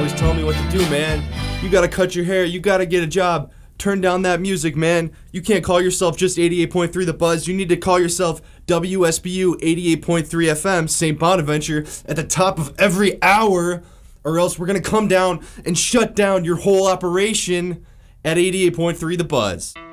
always telling me what to do, man. You gotta cut your hair, you gotta get a job. Turn down that music, man. You can't call yourself just 88.3 The Buzz. You need to call yourself WSBU 88.3 FM, St. Bonaventure, at the top of every hour, or else we're going to come down and shut down your whole operation at 88.3 The Buzz.